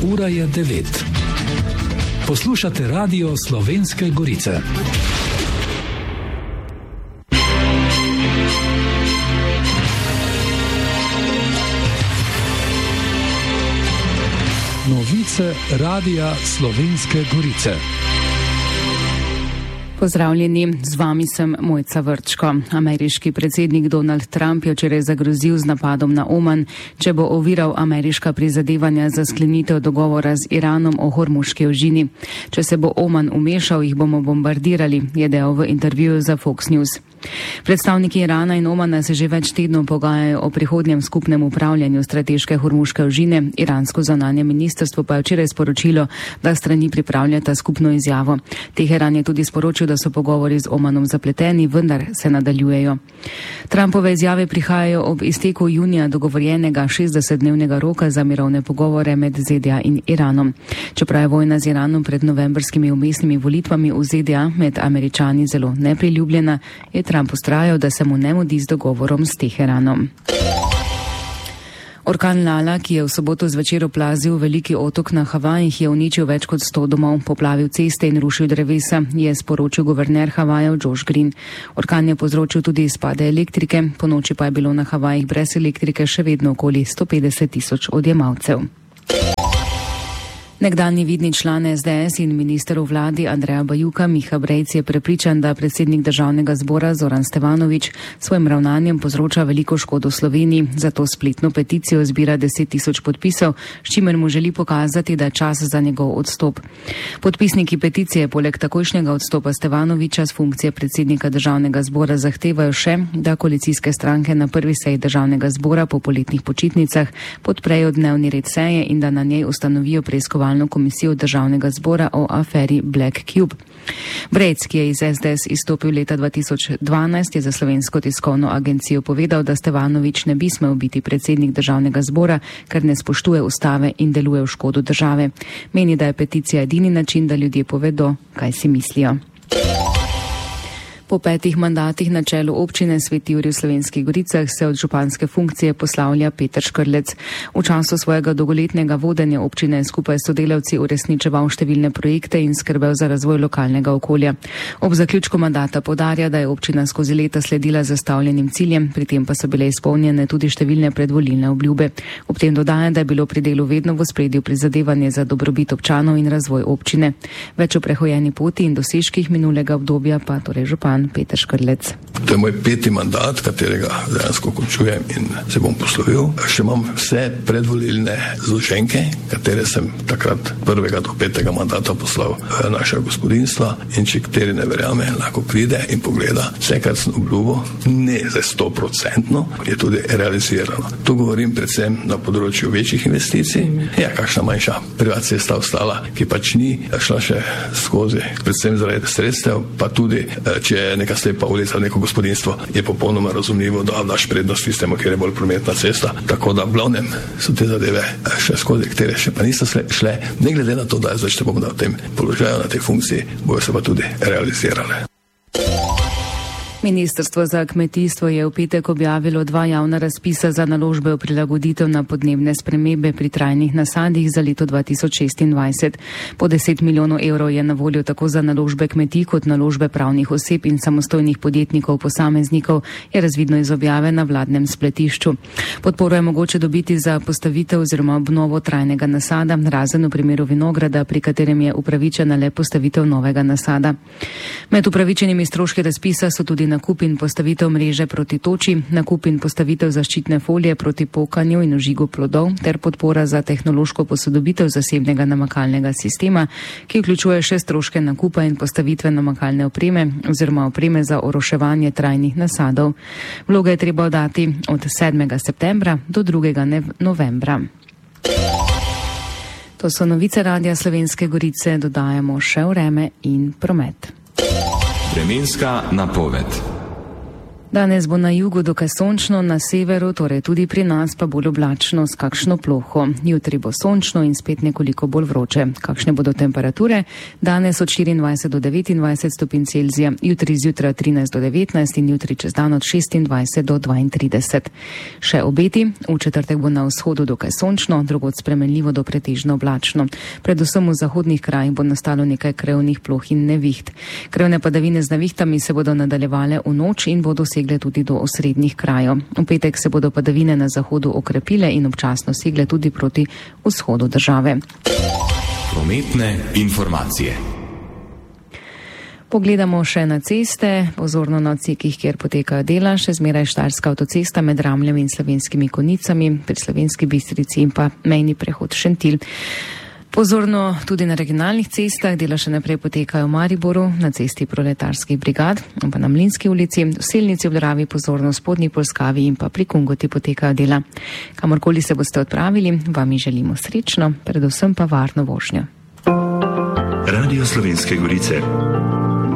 Ura je 9. Poslušate Radio Slovenske Gorice. Novice Radia Slovenske Gorice. Pozdravljeni, z vami sem Mojca Vrčko. Ameriški predsednik Donald Trump je včeraj zagrozil z napadom na Oman, če bo oviral ameriška prizadevanja za sklenitev dogovora z Iranom o Hormuški ožini. Če se bo Oman umešal, jih bomo bombardirali, je dejal v intervjuju za Fox News. Predstavniki Irana in Omana se že več tednov pogajajo o prihodnjem skupnem upravljanju strateške Hormuške ožine. Iransko zunanje ministrstvo pa je včeraj sporočilo, da strani pripravljata skupno izjavo. Teheran je tudi sporočil, da so pogovori z Omanom zapleteni, vendar se nadaljujejo. Trumpove izjave prihajajo ob izteku junija dogovorjenega 60-dnevnega roka za mirovne pogovore med ZDA in Iranom. Čeprav je vojna z Iranom pred novembrskimi umestnimi volitvami v ZDA med Američani zelo nepriljubljena, je Trump vztrajal, da se mu ne mudi z dogovorom s Teheranom. Orkan Lala, ki je v soboto zvečer oplazil veliki otok na Havajih, je uničil več kot 100 domov, poplavil ceste in rušil drevesa, je sporočil guverner Havajev Josh Green. Orkan je povzročil tudi izpade elektrike, ponoči pa je bilo na Havajih brez elektrike še vedno okoli 150,000 odjemalcev. Nekdanji vidni član SDS in minister v vladi Andreja Bajuka Miha Brejc je prepričan, da predsednik državnega zbora Zoran Stevanović svojim ravnanjem povzroča veliko škodo Sloveniji, zato spletno peticijo zbira 10,000 podpisov, s čimer mu želi pokazati, da je čas za njegov odstop. Podpisniki peticije poleg takojšnjega odstopa Stevanovića z funkcije predsednika državnega zbora zahtevajo še, da koalicijske stranke na prvi seji državnega zbora po poletnih počitnicah podprejo dnevni red seje in da na njej ustanovijo preiskovalno komisijo državnega zbora o aferi Black Cube. Brejc, ki je iz SDS izstopil leta 2012, je za Slovensko tiskovno agencijo povedal, da Stevanović ne bi smel biti predsednik državnega zbora, ker ne spoštuje ustave in deluje v škodo države. Meni, da je peticija edini način, da ljudje povedo, kaj si mislijo. Po 5 mandatih na čelu občine Sveti Jurij v Slovenskih Goricah se od županske funkcije poslavlja Peter Škrlec. V času svojega dolgoletnega vodenja občine je skupaj s sodelavci uresničeval številne projekte in skrbel za razvoj lokalnega okolja. Ob zaključku mandata poudarja, da je občina skozi leta sledila zastavljenim ciljem, pri tem pa so bile izpolnjene tudi številne predvolilne obljube. Ob tem dodaja, da je bilo pri delu vedno v ospredju prizadevanje za dobrobit občanov in razvoj občine. Več o prehojeni poti in dosežkih minulega obdobja pa torej župan Peter Škrlec. To je moj 5. mandat, katerega dejansko končujem in se bom poslovil. Še imam vse predvolilne zloženke, katere sem takrat 1. do 5. mandata poslal naša gospodinstva in če kateri ne verjame, lahko pride in pogleda vse, kar sem obljubil, ne za 100%, je tudi realizirano. Tu govorim predvsem na področju večjih investicij. Ja, kakšna manjša privat cesta ostala, ki pač ni šla še skozi, predvsem zaradi sredstev, pa tudi, če neka slepa ulica, neko gospodinstvo, je popolnoma razumljivo, da daš prednost tistemu, kjer je bolj prometna cesta. Tako da v glavnem so te zadeve še skozi, katere še pa niso šle, ne glede na to, da zdaj če bomo na tem položaju, na tej funkciji, bojo se pa tudi realizirale. Ministrstvo za kmetijstvo je v petek objavilo 2 javna razpisa za naložbe v prilagoditev na podnebne spremembe pri trajnih nasadih za leto 2026. Po 10 milijonov evrov je na voljo tako za naložbe kmetij kot naložbe pravnih oseb in samostojnih podjetnikov posameznikov, je razvidno iz objave na vladnem spletišču. Podporo je mogoče dobiti za postavitev oziroma obnovo trajnega nasada, razen v primeru vinograda, pri katerem je upravičena le postavitev novega nasada. Med upravičenimi stroški razpisa so tudi nakup in postavitev mreže proti toči, nakup in postavitev zaščitne folije proti pokanju in ožigu plodov ter podpora za tehnološko posodobitev zasebnega namakalnega sistema, ki vključuje še stroške nakupa in postavitve namakalne opreme oziroma opreme za oroševanje trajnih nasadov. Vloge je treba oddati od 7. septembra do 2. novembra. To so novice Radia Slovenske Gorice, dodajamo še vreme in promet. Vremenska napoved. Danes bo na jugu dokaj sončno, na severu, torej tudi pri nas, pa bolj oblačno s kakšno ploho. Jutri bo sončno in spet nekoliko bolj vroče. Kakšne bodo temperature? Danes od 24 do 29 stopinj Celzija, jutri zjutraj 13 do 19 in jutri čez dan od 26 do 32. Še obeti, v četrtek bo na vzhodu dokaj sončno, drugod spremenljivo do pretežno oblačno. Predvsem v zahodnih krajih bo nastalo nekaj krevnih ploh in neviht. Krevne padavine z nevihtami se bodo nadaljevale v noč in bodo segle tudi do osrednjih krajev. V petek se bodo padavine na zahodu okrepile in občasno segle tudi proti vzhodu države. Prometne informacije. Pogledamo še na ceste, pozorno na odsekih, kjer potekajo dela, še zmeraj Štajerska avtocesta med Ramljem in Slovenskimi Konjicami, pri Slovenski Bistrici in pa mejni prehod Šentilj. Pozorno tudi na regionalnih cestah, dela še naprej potekajo v Mariboru, na cesti Proletarskih brigad, pa na Mlinski ulici, v Selnici ob Dravi pozorno v Spodnji Polskavi in pa pri Kungoti potekajo dela. Kamorkoli se boste odpravili, vam želimo srečno, predvsem pa varno vožnjo. Radio Slovenske Gorice.